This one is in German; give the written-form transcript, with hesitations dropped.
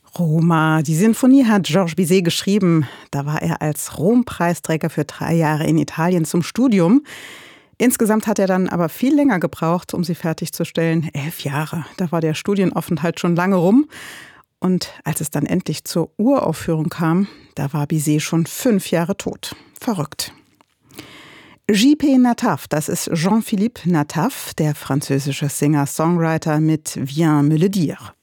Roma, die Sinfonie hat Georges Bizet geschrieben. Da war er als Rom-Preisträger für 3 Jahre in Italien zum Studium. Insgesamt hat er dann aber viel länger gebraucht, um sie fertigzustellen. 11 Jahre. Da war der Studienaufenthalt schon lange rum. Und als es dann endlich zur Uraufführung kam, da war Bizet schon 5 Jahre tot. Verrückt. J.P. Nataf, das ist Jean-Philippe Nataf, der französische Singer-Songwriter mit Viens me le dire.